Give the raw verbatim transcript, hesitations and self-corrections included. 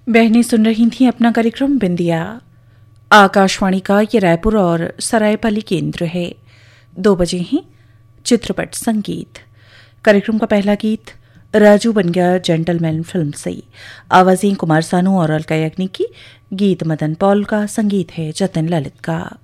बहनें सुन रही थीं अपना कार्यक्रम बिंदिया। आकाशवाणी का ये रायपुर और सरायपाली केंद्र है। दो बजे हैं चित्रपट संगीत। कार्यक्रम का पहला गीत राजू बन गया जेंटलमैन फिल्म से। आवाजें कुमार सानू और अलका याग्निक की। गीत मदन पॉल का, संगीत है जतिन ललित का।